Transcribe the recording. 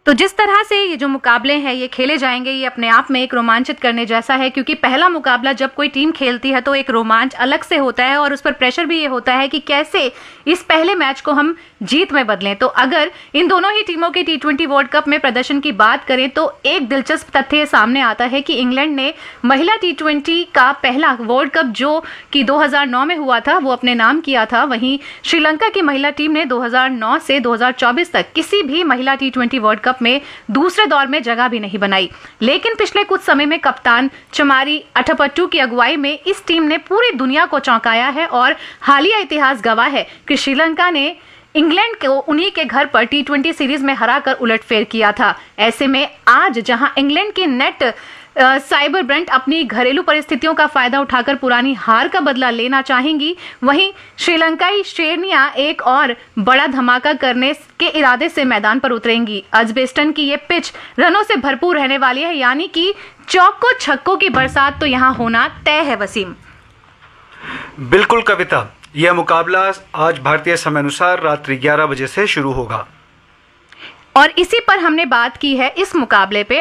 तो जिस तरह से ये जो मुकाबले हैं ये खेले जाएंगे, ये अपने आप में एक रोमांचित करने जैसा है, क्योंकि पहला मुकाबला जब कोई टीम खेलती है तो एक रोमांच अलग से होता है और उस पर प्रेशर भी ये होता है कि कैसे इस पहले मैच को हम जीत में बदलें। तो अगर इन दोनों ही टीमों के T20 वर्ल्ड कप में प्रदर्शन की बात करें तो एक दिलचस्प तथ्य सामने आता है कि इंग्लैंड ने महिला T20 का पहला वर्ल्ड कप जो कि 2009 में हुआ था वो अपने नाम किया था। वहीं श्रीलंका की महिला टीम ने 2009 से 2024 तक किसी भी महिला T20 वर्ल्ड कप में दूसरे दौर में जगह भी नहीं बनाई। लेकिन पिछले कुछ समय में कप्तान चमारी अठपट्टू की अगुवाई में इस टीम ने पूरी दुनिया को चौंकाया है और हालिया इतिहास गवाह है कि श्रीलंका ने इंग्लैंड को उन्हीं के घर पर T20 सीरीज में हराकर उलटफेर किया था। ऐसे में आज जहां इंग्लैंड की नेट साइबर ब्रेंट अपनी घरेलू परिस्थितियों का फायदा उठाकर पुरानी हार का बदला लेना चाहेंगी, वहीं श्रीलंकाई शेरनियां एक और बड़ा धमाका करने के इरादे से मैदान पर उतरेंगी। एजबेस्टन की ये पिच रनों से भरपूर रहने वाली है, यानी कि चौकों छक्कों की बरसात तो यहां होना तय है। वसीम। बिल्कुल कविता, यह मुकाबला आज भारतीय समय अनुसार रात्रि 11 बजे से शुरू होगा और इसी पर हमने बात की है इस मुकाबले पे।